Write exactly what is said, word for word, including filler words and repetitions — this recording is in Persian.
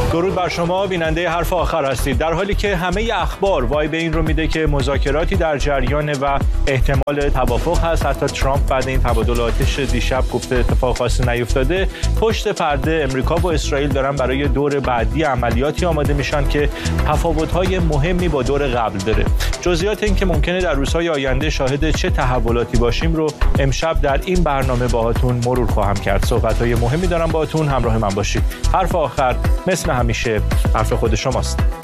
درود بر شما بیننده حرف آخر هستید. در حالی که همه اخبار وای به این رو میده که مذاکراتی در جریان و احتمال توافق هست، حتی ترامپ بعد این تبادل آتش دیشب گفته اتفاق خاصی نیفتاده، پشت پرده امریکا و اسرائیل دارن برای دور بعدی عملیاتی آماده میشن که تفاوت‌های مهمی با دور قبل داره. جزئیات این که ممکنه در روزهای آینده شاهد چه تحولاتی باشیم رو امشب در این برنامه باهاتون مرور خواهم کرد. صحبت‌های مهمی دارم باهاتون، همراه من باشید. حرف آخر مثل همیشه حرف خود شماست.